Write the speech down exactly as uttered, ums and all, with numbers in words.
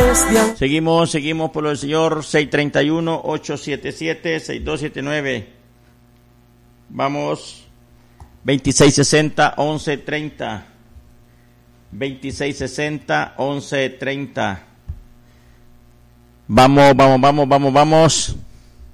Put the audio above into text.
celestial. Seguimos, seguimos por el Señor. Seis treinta y uno, ocho siete siete, seis dos siete nueve. Vamos. Veintiséis sesenta, once treinta. Veintiséis sesenta, once treinta. Vamos, vamos, vamos, vamos, vamos.